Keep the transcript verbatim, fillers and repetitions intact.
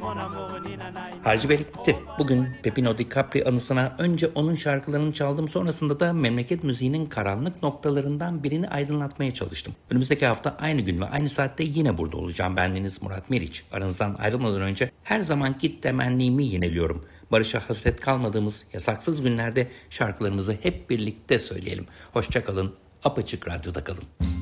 Harcı Bey gitti. Bugün Pepino DiCaprio anısına önce onun şarkılarını çaldım, sonrasında da memleket müziğinin karanlık noktalarından birini aydınlatmaya çalıştım. Önümüzdeki hafta aynı gün ve aynı saatte yine burada olacağım. Bendeniz Murat Meriç. Aranızdan ayrılmadan önce her zamanki temennimi yeniliyorum. Barış'a hasret kalmadığımız yasaksız günlerde şarkılarımızı hep birlikte söyleyelim. Hoşça kalın, apaçık radyoda kalın.